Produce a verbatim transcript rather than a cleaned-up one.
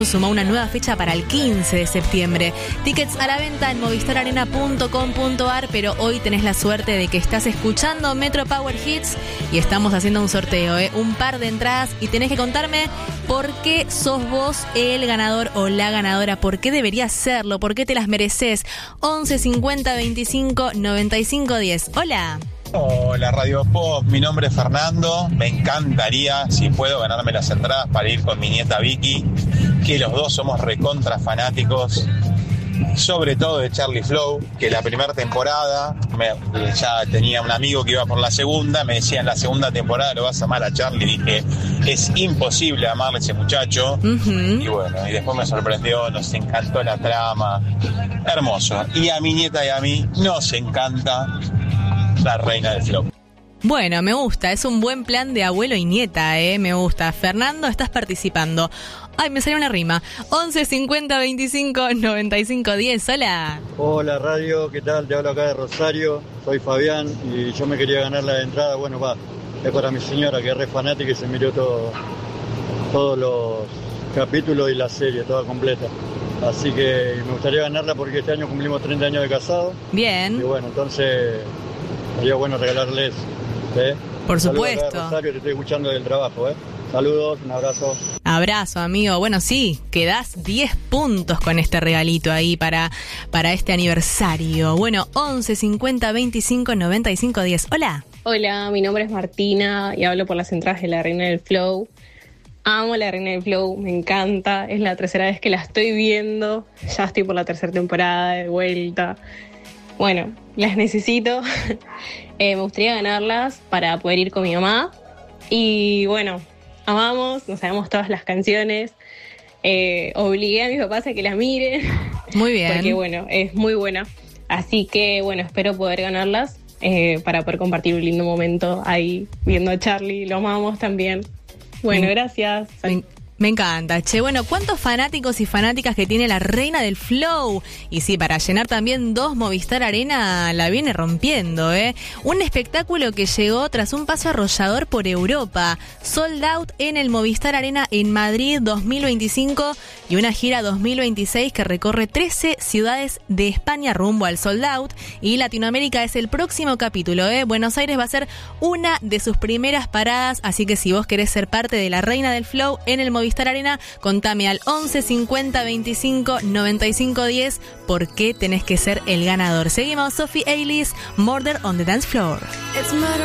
Sumó una nueva fecha para el quince de septiembre. Tickets a la venta en movistar arena punto com punto a r, pero hoy tenés la suerte de que estás escuchando Metro Power Hits y estamos haciendo un sorteo, ¿eh? Un par de entradas y tenés que contarme por qué sos vos el ganador o la ganadora, por qué deberías serlo, por qué te las mereces. once cincuenta veinticinco noventa y cinco diez. Hola. Hola Radio Pop, mi nombre es Fernando. Me encantaría, si puedo, ganarme las entradas para ir con mi nieta Vicky, que los dos somos recontra fanáticos, sobre todo de Charlie Flow, que la primera temporada, me, ya tenía un amigo que iba por la segunda, me decía en la segunda temporada lo vas a amar a Charlie, dije, es imposible amarle a ese muchacho, uh-huh. Y bueno, y después me sorprendió, nos encantó la trama, hermoso, y a mi nieta y a mí nos encanta la reina del flow. Bueno, me gusta, es un buen plan de abuelo y nieta, eh, me gusta. Fernando, estás participando. Ay, me salió una rima. once cincuenta veinticinco noventa y cinco diez, hola. Hola Radio, ¿qué tal? Te hablo acá de Rosario, soy Fabián y yo me quería ganar la entrada, bueno, va, es para mi señora que es re fanática y se miró todo, todos los capítulos y la serie, toda completa. Así que me gustaría ganarla porque este año cumplimos treinta años de casado. Bien. Y bueno, entonces sería bueno regalarles, ¿eh? Por supuesto. Saludos, Rosario, te estoy escuchando del trabajo, ¿eh? Saludos, un abrazo. Abrazo, amigo. Bueno, sí, quedás diez puntos con este regalito ahí para, para este aniversario. Bueno, once cincuenta veinticinco noventa y cinco diez. Hola. Hola, mi nombre es Martina y hablo por las entradas de La Reina del Flow. Amo La Reina del Flow, me encanta. Es la tercera vez que la estoy viendo. Ya estoy por la tercera temporada de vuelta. Bueno, las necesito. eh, me gustaría ganarlas para poder ir con mi mamá. Y bueno, amamos, nos sabemos todas las canciones. Eh, obligué a mis papás a que la miren. Muy bien. Porque bueno, es muy buena. Así que bueno, espero poder ganarlas eh, para poder compartir un lindo momento ahí viendo a Charlie. Lo amamos también. Bueno, me, gracias. Me, me encanta, che. Bueno, ¿cuántos fanáticos y fanáticas que tiene la Reina del Flow? Y sí, para llenar también dos Movistar Arena la viene rompiendo, ¿eh? Un espectáculo que llegó tras un paso arrollador por Europa. Sold out en el Movistar Arena en Madrid dos mil veinticinco y una gira dos mil veintiséis que recorre trece ciudades de España rumbo al sold out. Y Latinoamérica es el próximo capítulo, ¿eh? Buenos Aires va a ser una de sus primeras paradas, así que si vos querés ser parte de la Reina del Flow en el Movistar Arena, contame al once cincuenta veinticinco noventa y cinco diez por qué tenés que ser el ganador. Seguimos, Sophie Ellis, Murder on the Dance Floor.